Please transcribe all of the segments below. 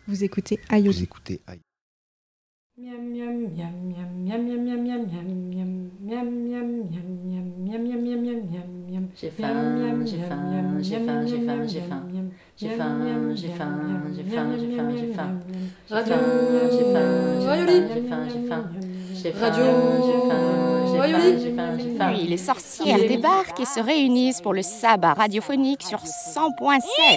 Vous écoutez Aïoli. Vous écoutez Aïe. J'ai faim, j'ai faim, j'ai faim, j'ai faim, j'ai faim. J'ai faim, j'ai faim, j'ai faim, j'ai faim, j'ai faim. Radio, j'ai faim, j'ai faim, j'ai faim. J'ai radio, j'ai faim, j'ai faim, j'ai faim. Oui, les sorcières débarquent et se réunissent pour le sabbat radiophonique sur 100.7.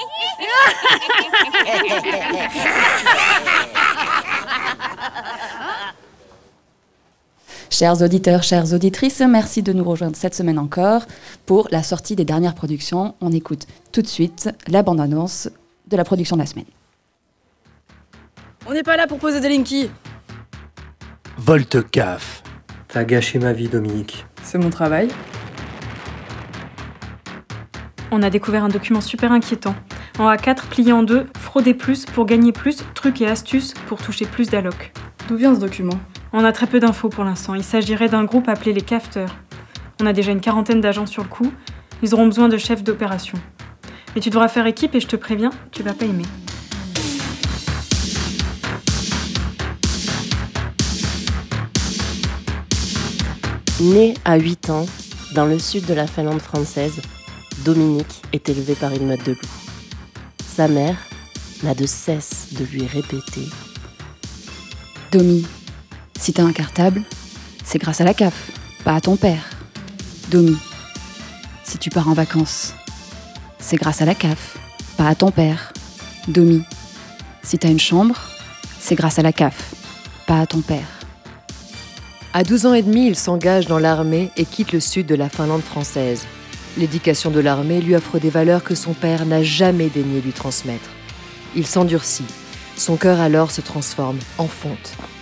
Chers auditeurs, chères auditrices, merci de nous rejoindre cette semaine encore pour la sortie des dernières productions. On écoute tout de suite la bande-annonce de la production de la semaine. On n'est pas là pour poser des linkies. Voltecaf. T'as gâché ma vie, Dominique. C'est mon travail. On a découvert un document super inquiétant. En A4, plié en deux, frauder plus pour gagner plus, trucs et astuces pour toucher plus d'allocs. D'où vient ce document ? On a très peu d'infos pour l'instant. Il s'agirait d'un groupe appelé les Cafteurs. On a déjà une 40aine d'agents sur le coup. Ils auront besoin de chefs d'opération. Mais tu devras faire équipe et je te préviens, tu vas pas aimer. Né à 8 ans, dans le sud de la Finlande française, Dominique est élevé par une meute de loups. Sa mère n'a de cesse de lui répéter « Domi, si t'as un cartable, c'est grâce à la CAF, pas à ton père. Domi, si tu pars en vacances, c'est grâce à la CAF, pas à ton père. Domi, si t'as une chambre, c'est grâce à la CAF, pas à ton père. » À 12 ans et demi, il s'engage dans l'armée et quitte le sud de la Finlande française. L'éducation de l'armée lui offre des valeurs que son père n'a jamais daigné lui transmettre. Il s'endurcit. Son cœur alors se transforme en fonte.